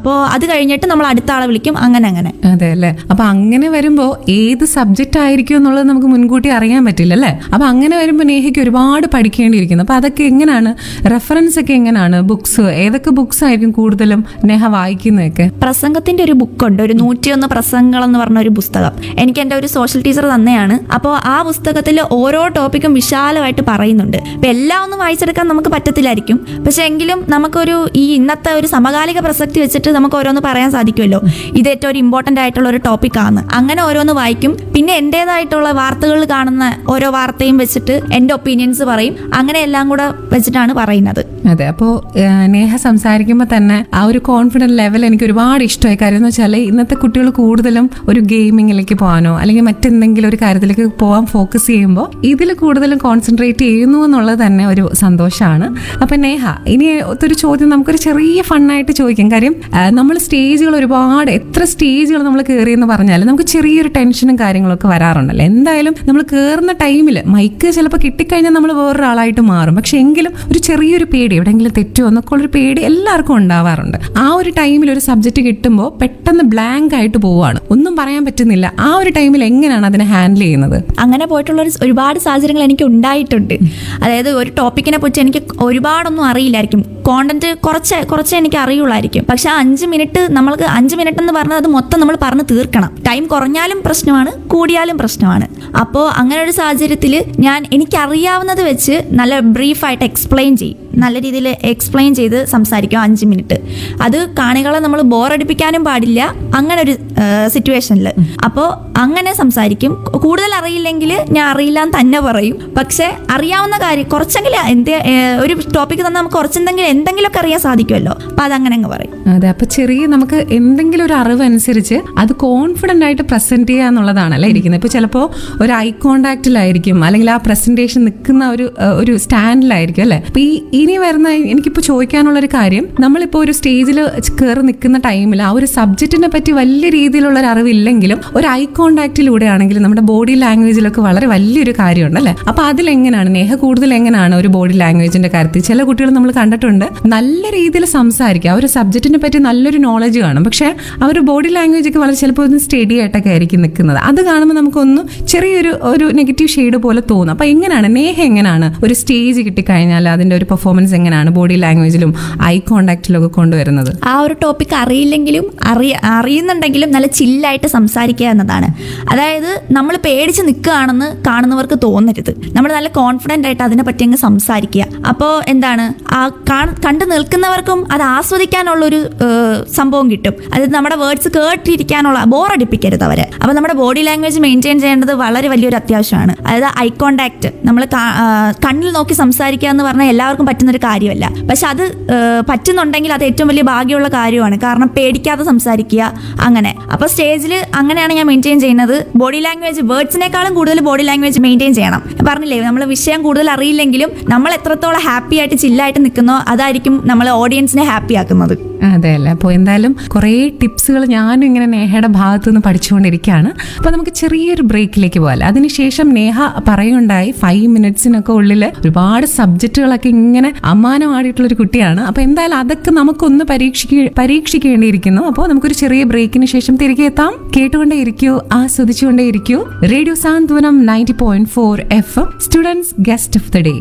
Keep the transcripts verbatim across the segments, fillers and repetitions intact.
അപ്പോൾ അത് കഴിഞ്ഞിട്ട് നമ്മൾ അടുത്ത ആളെ വിളിക്കും, അങ്ങനെ അങ്ങനെ. അതെ അല്ലേ. അപ്പൊ അങ്ങനെ വരുമ്പോ ഏത് സബ്ജക്റ്റ് ആയിരിക്കും എന്നുള്ളത് നമുക്ക് മുൻകൂട്ടി അറിയാൻ പറ്റില്ല അല്ലേ. അപ്പൊ അങ്ങനെ വരുമ്പോ നേഹയ്ക്ക് ഒരുപാട് പഠിക്കേണ്ടിയിരിക്കുന്നു. അപ്പൊ അതൊക്കെ എങ്ങനെയാണ്, റെഫറൻസ് ഒക്കെ എങ്ങനെയാണ്, ബുക്സ് ഏതൊക്കെ ബുക്സ് ആയിരിക്കും കൂടുതലും നേഹ വായിക്കുന്നതൊക്കെ? പ്രസംഗത്തിന്റെ ഒരു ബുക്കുണ്ട്, ഒരു നൂറ്റിയൊന്ന് പ്രസംഗങ്ങൾ എന്ന് പറഞ്ഞ ഒരു പുസ്തകം. എനിക്ക് എൻ്റെ ഒരു സോഷ്യൽ ടീച്ചർ തന്നെയാണ്. അപ്പോൾ ആ പുസ്തകത്തിൽ ഓരോ ടോപ്പിക്കും വിശാലമായിട്ട് പറയുന്നുണ്ട്. അപ്പം എല്ലാം ഒന്നും വായിച്ചെടുക്കാൻ നമുക്ക് പറ്റത്തില്ലായിരിക്കും, പക്ഷെ എങ്കിലും നമുക്കൊരു ഈ ഇന്നത്തെ ഒരു സമകാലിക പ്രസക്തി വെച്ചിട്ട് നമുക്ക് ഓരോന്ന് പറയാൻ സാധിക്കുമല്ലോ. ഇത് ഏറ്റവും ഒരു ഇമ്പോർട്ടൻ്റ് ആയിട്ടുള്ള ഒരു ടോപ്പിക്കാണ്. അങ്ങനെ ഓരോന്ന് വായിക്കും. പിന്നെ എൻ്റേതായിട്ടുള്ള വാർത്തകളിൽ കാണുന്ന ഓരോ വാർത്തയും വെച്ചിട്ട് എൻ്റെ ഒപ്പീനിയൻസ് പറയും. അങ്ങനെ എല്ലാം കൂടെ വെച്ചിട്ടാണ് പറയുന്നത്. അതെ. അപ്പോൾ നേഹ സംസാരിക്കുമ്പോൾ തന്നെ ആ ഒരു കോൺഫിഡൻറ്റ് ലെവൽ എനിക്ക് ഒരുപാട് ഇഷ്ടമായി. കാര്യം എന്ന് വെച്ചാൽ ഇന്നത്തെ കുട്ടികൾ കൂടുതലും ഒരു ഗെയിമിങ്ങിലേക്ക് പോകാനോ അല്ലെങ്കിൽ മറ്റെന്തെങ്കിലും ഒരു കാര്യത്തിലേക്ക് പോകാൻ ഫോക്കസ് ചെയ്യുമ്പോൾ ഇതിൽ കൂടുതലും കോൺസെൻട്രേറ്റ് ചെയ്യുന്നു എന്നുള്ളത് തന്നെ ഒരു സന്തോഷമാണ്. അപ്പം നേഹ, ഇനി ഒരു ചോദ്യം നമുക്കൊരു ചെറിയ ഫണ്ണായിട്ട് ചോദിക്കാം. കാര്യം നമ്മൾ സ്റ്റേജുകൾ ഒരുപാട് എത്ര സ്റ്റേജുകൾ നമ്മൾ കയറിയെന്ന് പറഞ്ഞാൽ നമുക്ക് ചെറിയൊരു ടെൻഷനും കാര്യങ്ങളൊക്കെ വരാറുണ്ടല്ലോ. എന്തായാലും നമ്മൾ കയറുന്ന ടൈമിൽ മൈക്ക് ചിലപ്പോൾ കിട്ടിക്കഴിഞ്ഞാൽ നമ്മൾ വേറൊരാളായിട്ട് മാറും. പക്ഷെ എങ്കിലും ഒരു ചെറിയൊരു പേടി, എവിടെയെങ്കിലും തെറ്റോ എന്നൊക്കെ ഉള്ളൊരു പേടി എല്ലാവർക്കും ഉണ്ടാവാറുണ്ട്. ആ ഒരു ടൈമിൽ ഒരു സബ്ജക്റ്റ് കിട്ടുമ്പോൾ പെട്ടെന്ന് ബ്ലാങ്ക് ആയിട്ട് പോവാണ്, ഒന്നും പറയാൻ പറ്റുന്നില്ല. ആ ഒരു ടൈമിൽ എങ്ങനെയാണ് അതിനെ ഹാൻഡിൽ ചെയ്യുന്നത്? അങ്ങനെ പോയിട്ടുള്ള ഒരുപാട് സാഹചര്യങ്ങൾ എനിക്ക് ഉണ്ടായിട്ടുണ്ട്. അതായത് ഒരു ടോപ്പിക്കിനെ പറ്റി എനിക്ക് ഒരുപാടൊന്നും അറിയില്ലായിരിക്കും, കോണ്ടന്റ് കുറച്ച് കുറച്ച് എനിക്ക് അറിയുള്ളായിരിക്കും. പക്ഷെ ആ അഞ്ച് മിനിറ്റ് നമ്മൾക്ക് അഞ്ച് മിനിറ്റ് എന്ന് പറഞ്ഞാൽ അത് മൊത്തം നമ്മൾ പറഞ്ഞ് തീർക്കണം. ടൈം കുറഞ്ഞാലും പ്രശ്നമാണ്, കൂടിയാലും പ്രശ്നമാണ്. അപ്പോൾ അങ്ങനെ ഒരു സാഹചര്യത്തിൽ ഞാൻ എനിക്കറിയാവുന്നത് വെച്ച് നല്ല ബ്രീഫായിട്ട് എക്സ്പ്ലെയിൻ ചെയ്യും, നല്ല രീതിയിൽ എക്സ്പ്ലെയിൻ ചെയ്ത് സംസാരിക്കും അഞ്ച് മിനിറ്റ്. അത് കാണികളെ നമ്മൾ ബോറടിപ്പിക്കാനും പാടില്ല അങ്ങനെ ഒരു സിറ്റുവേഷനിൽ. അപ്പോൾ അങ്ങനെ സംസാരിക്കും. കൂടുതൽ അറിയില്ലെങ്കിൽ ഞാൻ അറിയില്ല എന്ന് തന്നെ പറയും. പക്ഷെ അറിയാവുന്ന കാര്യം കുറച്ചെങ്കിലും എന്ത് ഒരു ടോപ്പിക്ക് തന്നെ നമുക്ക് കുറച്ചെന്തെങ്കിലും എന്തെങ്കിലുമൊക്കെ അറിയാൻ സാധിക്കുമല്ലോ. അപ്പൊ അതങ്ങനെ അങ്ങ് പറയും. അതെ. അപ്പൊ ചെറിയ നമുക്ക് എന്തെങ്കിലും ഒരു അറിവ് അനുസരിച്ച് അത് കോൺഫിഡന്റ് ആയിട്ട് പ്രസന്റ് ചെയ്യുക എന്നുള്ളതാണല്ലേ ഇരിക്കുന്നത്. ഇപ്പൊ ചിലപ്പോൾ ഒരു ഐ കോണ്ടാക്റ്റിലായിരിക്കും, അല്ലെങ്കിൽ ആ പ്രസന്റേഷൻ നിൽക്കുന്ന ഒരു ഒരു സ്റ്റാൻഡിലായിരിക്കും അല്ലെ. അപ്പൊ ഈ ഇനി വരുന്ന എനിക്കിപ്പോ ചോദിക്കാനുള്ളൊരു കാര്യം, നമ്മളിപ്പോ ഒരു സ്റ്റേജിൽ കയറി നിൽക്കുന്ന ടൈമിൽ ആ ഒരു സബ്ജക്റ്റിനെ പറ്റി വലിയ രീതിയിലുള്ള ഒരു അറിവില്ലെങ്കിലും ഒരു ഐ കോണ്ടാക്റ്റിലൂടെ ആണെങ്കിലും നമ്മുടെ ബോഡി ലാംഗ്വേജിലൊക്കെ വളരെ വലിയൊരു കാര്യമുണ്ട് അല്ലെ. അപ്പൊ അതിലെങ്ങനെയാണ് നേഹ കൂടുതൽ എങ്ങനെയാണ് ഒരു ബോഡി ലാംഗ്വേജിന്റെ കാര്യത്തിൽ? ചില കുട്ടികൾ നമ്മൾ കണ്ടിട്ടുണ്ട് നല്ല രീതിയിൽ സംസാരിക്കുക, ആ ഒരു സബ്ജക്റ്റിനെ പറ്റി നല്ലൊരു നോളജ് കാണും, പക്ഷെ അവർ ബോഡി ലാംഗ്വേജ് ഒക്കെ വളരെ ചിലപ്പോൾ ഒന്ന് സ്റ്റഡി ആയിട്ടൊക്കെ ആയിരിക്കും നിൽക്കുന്നത്. അത് കാണുമ്പോൾ നമുക്കൊന്ന് ചെറിയൊരു ഒരു നെഗറ്റീവ് ഷെയ്ഡ് പോലെ തോന്നും. അപ്പൊ എങ്ങനെയാണ് നേഹ എങ്ങനെയാണ് ഒരു സ്റ്റേജ് കിട്ടിക്കഴിഞ്ഞാൽ അതിന്റെ ഒരു പെർഫോമൻസ് എങ്ങനെയാണ് ബോഡി ലാംഗ്വേജിലും ഐ കോണ്ടാക്റ്റിലും ഒക്കെ കൊണ്ടുവരുന്നത്? ആ ഒരു ടോപ്പിക് അറിയില്ലെങ്കിലും അറിയ അറിയുന്നുണ്ടെങ്കിലും നല്ല ചില്ലായിട്ട് സംസാരിക്കുക എന്നതാണ്. അതായത് നമ്മൾ പേടിച്ച് നിൽക്കുകയാണെന്ന് കാണുന്നവർക്ക് തോന്നരുത്. നമ്മൾ നല്ല കോൺഫിഡൻ്റ് ആയിട്ട് അതിനെ പറ്റി അങ്ങ് സംസാരിക്കുക. അപ്പോൾ എന്താണ്, ആ കണ്ടു നിൽക്കുന്നവർക്കും അത് ആസ്വദിക്കാനുള്ളൊരു സംഭവം കിട്ടും. അതായത് നമ്മുടെ വേർഡ്സ് കേട്ടിരിക്കാനുള്ള, ബോറടിപ്പിക്കരുത് അവരെ. അപ്പോൾ നമ്മുടെ ബോഡി ലാംഗ്വേജ് മെയിൻറ്റെയിൻ ചെയ്യേണ്ടത് വളരെ വലിയൊരു അത്യാവശ്യമാണ്. അതായത് ഐ കോണ്ടാക്ട്, നമ്മൾ കണ്ണിൽ നോക്കി സംസാരിക്കുക എന്ന് പറഞ്ഞാൽ എല്ലാവർക്കും പറ്റുന്നൊരു കാര്യമല്ല. പക്ഷെ അത് പറ്റുന്നുണ്ടെങ്കിൽ അത് ഏറ്റവും വലിയ ഭാഗ്യമുള്ള കാര്യമാണ്. കാരണം പേടിക്കാതെ സംസാരിക്കുക അങ്ങനെ. അപ്പോൾ സ്റ്റേജിൽ അങ്ങനെയാണ് ഞാൻ മെയിൻറ്റെയിൻ ചെയ്യുന്നത്. ബോഡി ലാംഗ്വേജ് വേർഡ്സിനേക്കാളും കൂടുതൽ ബോഡി ലാംഗ്വേജ് മെയിൻറ്റെയിൻ ചെയ്യണം. പറഞ്ഞില്ലേ, നമ്മൾ വിഷയം കൂടുതൽ അറിയില്ലെങ്കിലും നമ്മൾ എത്രത്തോളം ഹാപ്പി ആയിട്ട് ചില്ലായിട്ട് നിൽക്കുന്നോ അതായിരിക്കും നമ്മൾ ഓഡിയൻസിനെ ഹാപ്പി ആക്കുന്നത്. അതെ അല്ലേ. അപ്പോൾ എന്തായാലും കുറേ ടിപ്സുകൾ ഞാനും ഇങ്ങനെ നേഹയുടെ ഭാഗത്തു നിന്ന് പഠിച്ചുകൊണ്ടിരിക്കുകയാണ്. അപ്പോൾ നമുക്ക് ചെറിയൊരു ബ്രേക്കിലേക്ക് പോകാം. അതിനുശേഷം നേഹ പറയുണ്ടായി ഫൈവ് മിനിറ്റ്സിനൊക്കെ ഉള്ളിൽ ഒരുപാട് സബ്ജക്റ്റുകളൊക്കെ ഇങ്ങനെ അമ്മാനമാടിയിട്ടുള്ളൊരു കുട്ടിയാണ്. അപ്പോൾ എന്തായാലും അതൊക്കെ നമുക്കൊന്ന് പരീക്ഷിക്ക പരീക്ഷിക്കേണ്ടിയിരിക്കുന്നു. അപ്പോൾ നമുക്കൊരു ചെറിയ ബ്രേക്കിന് ശേഷം തിരികെ എത്താം. കേട്ടുകൊണ്ടേ ഇരിക്കൂ, ആസ്വദിച്ചുകൊണ്ടേ ഇരിക്കൂ. Radio Santhwanam ninety point four F M, students guest of the day.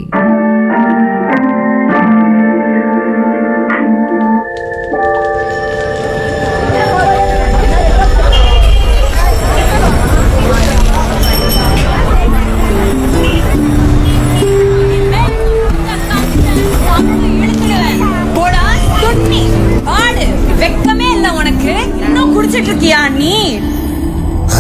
வெக்கமே இல்ல உனக்கு? இன்னும் குடிச்சிட்டு இருக்கியா நீ?